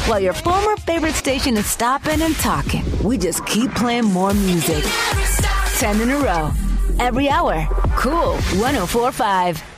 while your former favorite station is stopping and talking. We just keep playing more music. 10 in a row. Every hour. Cool 104.5.